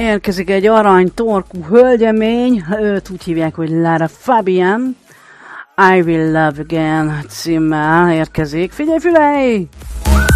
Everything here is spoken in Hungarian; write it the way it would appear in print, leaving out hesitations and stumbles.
Érkezik egy arany torkú hölgyemény, őt úgy hívják, hogy Lara Fabian. I Will Love Again címmel érkezik. Figyelj, figyelj!